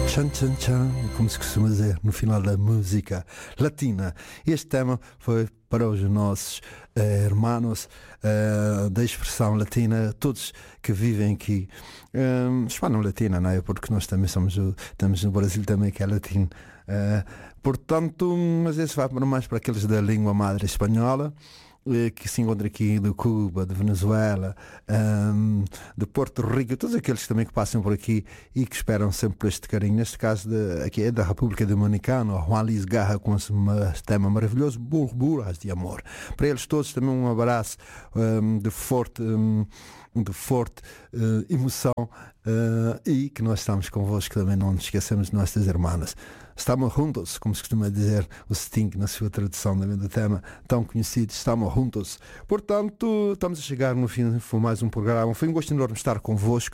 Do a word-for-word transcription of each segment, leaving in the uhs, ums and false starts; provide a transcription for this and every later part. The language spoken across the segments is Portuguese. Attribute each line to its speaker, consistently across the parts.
Speaker 1: Tchan, tchan, tchan, como se costuma dizer no final da música latina. Este tema foi para os nossos eh, hermanos eh, da expressão latina, todos que vivem aqui. Um, hispano-latina, não é? Porque nós também somos, estamos no Brasil também, que é latino. Uh, portanto, mas esse vai mais para aqueles da língua madre espanhola, que se encontra aqui de Cuba, de Venezuela, um, de Porto Rico, todos aqueles também que passam por aqui e que esperam sempre por este carinho. Neste caso de, aqui é da República Dominicana, o Juan Luis Garra com esse tema maravilhoso, Burburas de Amor. Para eles todos também um abraço um, de forte um, de forte uh, emoção uh, e que nós estamos convosco também, não nos esquecemos de nossas irmãs. Estamos juntos, como se costuma dizer o Sting na sua tradução do tema tão conhecido, estamos juntos. Portanto, estamos a chegar no fim de mais um programa. Foi um gosto enorme estar convosco.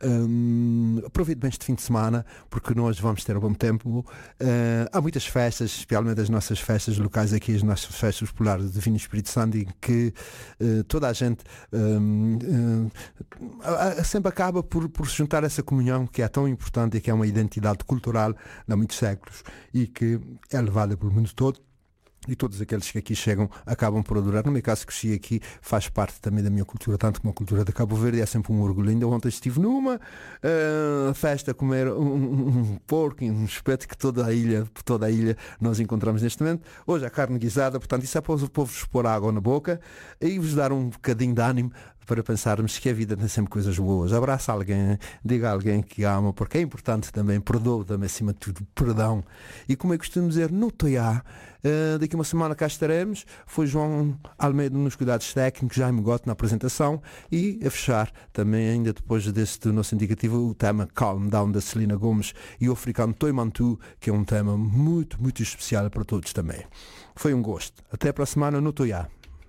Speaker 1: Um, aproveite bem este fim de semana, porque nós vamos ter um bom tempo. Uh, há muitas festas, especialmente as nossas festas locais aqui, as nossas festas populares do Divino Espírito Santo, em que uh, toda a gente um, uh, uh, sempre acaba por, por se juntar a essa comunhão que é tão importante e que é uma identidade cultural há muitos séculos e que é levada pelo mundo todo, e todos aqueles que aqui chegam acabam por adorar. No meu caso, cresci aqui, faz parte também da minha cultura, tanto como a cultura de Cabo Verde, é sempre um orgulho. Ainda ontem estive numa uh, festa a comer um, um, um porco e um espeto que toda a ilha, toda a ilha nós encontramos neste momento. Hoje a carne guisada, portanto isso é para o povo vos pôr água na boca e vos dar um bocadinho de ânimo para pensarmos que a vida tem sempre coisas boas. Abraça alguém, diga a alguém que ama, porque é importante também, perdoa também, acima de tudo, perdão. E como é que costumo dizer, no Toiá, uh, daqui a uma semana cá estaremos. Foi João Almeida nos cuidados técnicos, Jaime Gote na apresentação, e a fechar também, ainda depois deste nosso indicativo, o tema Calm Down da Celina Gomes e o africano Toi Mantu, que é um tema muito, muito especial para todos também. Foi um gosto. Até para a semana no Toiá.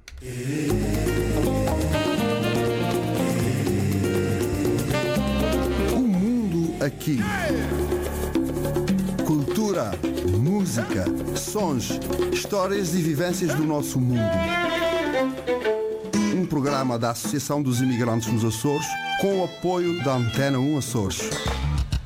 Speaker 1: Aqui, cultura, música, sons, histórias e vivências do nosso mundo. Um programa da Associação dos Imigrantes nos Açores com o apoio da Antena um Açores.